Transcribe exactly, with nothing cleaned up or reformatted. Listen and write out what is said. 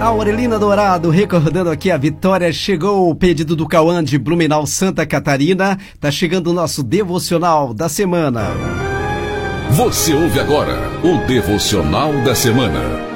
Aurelina Dourado, recordando aqui a vitória, chegou o pedido do Cauã de Blumenau, Santa Catarina. Tá chegando o nosso devocional da semana. Você ouve agora o devocional da semana.